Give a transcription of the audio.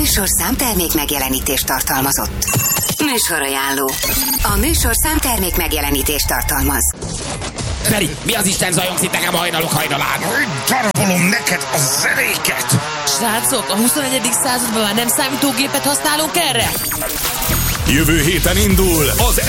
műsorszám termék megjelenítést tartalmazott. Műsorajánló. A műsorszám termék megjelenítést tartalmaz. Feri, mi az Isten zajongsz itt nekem hajnalok hajnalán? Darabolom neked a zenéket! Srácok, a 21. században már nem számítógépet használunk erre? Jövő héten indul az